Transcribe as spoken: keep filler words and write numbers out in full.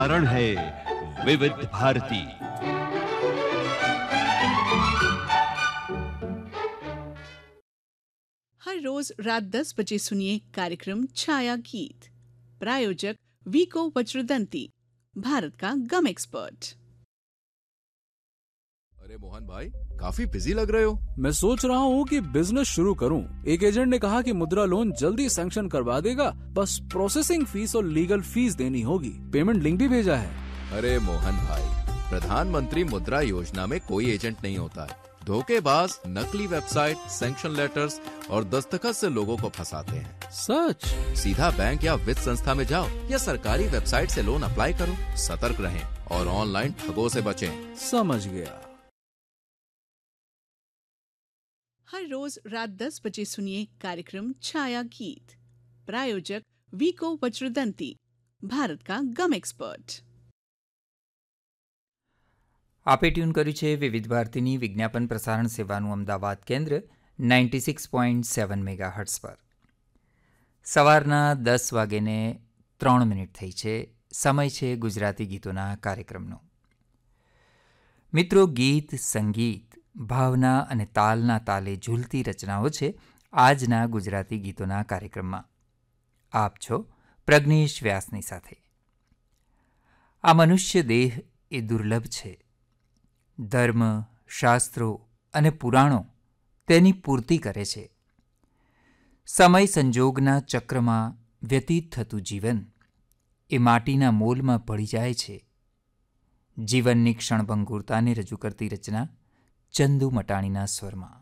कारण है विविध भारती। हर रोज रात दस बजे सुनिए कार्यक्रम छाया गीत। प्रायोजक वीको वज्रदंती, भारत का गम एक्सपर्ट। अरे मोहन भाई, काफी बिजी लग रहे हो। मैं सोच रहा हूँ कि बिजनेस शुरू करूँ। एक एजेंट ने कहा कि मुद्रा लोन जल्दी सैंक्शन करवा देगा, बस प्रोसेसिंग फीस और लीगल फीस देनी होगी। पेमेंट लिंक भी भेजा है। अरे मोहन भाई, प्रधानमंत्री मुद्रा योजना में कोई एजेंट नहीं होता है। धोखेबाज नकली वेबसाइट, सैंक्शन लेटर्स और दस्तखत से लोगों को फंसाते हैं। सच? सीधा बैंक या वित्त संस्था में जाओ या सरकारी वेबसाइट से लोन अप्लाई करो। सतर्क रहें और ऑनलाइन ठगों से बचें। समझ गया। हर रोज रात दस बजे सुनिए कार्यक्रम छाया गीत। प्रायोजक वीको वज्रदंती, भारत का गम एक्सपर्ट। આપે ટ્યુન કર્યું છે વિવિધ ભારતીની વિજ્ઞાપન પ્રસારણ સેવાનું અમદાવાદ કેન્દ્ર ninety six point seven mega hertz પર. સવારના દસ વાગ્યે ત્રણ મિનિટ થઈ છે. સમય છે ગુજરાતી ગીતોના કાર્યક્રમનો. મિત્રો, ગીત, સંગીત, ભાવના અને તાલના તાલે ઝૂલતી રચનાઓ છે આજના ગુજરાતી ગીતોના કાર્યક્રમમાં. આપ છો પ્રજ્ઞેશ વ્યાસની સાથે. આ મનુષ્ય દેહ એ દુર્લભ છે. ધર્મ, શાસ્ત્રો અને પુરાણો તેની પૂર્તિ કરે છે. સમય સંજોગના ચક્રમાં વ્યતીત થતું જીવન એ માટીના મોલમાં ભળી જાય છે. જીવનની ક્ષણભંગુરતાને રજૂ કરતી રચના ચંદુ મટાણીના સ્વરમાં.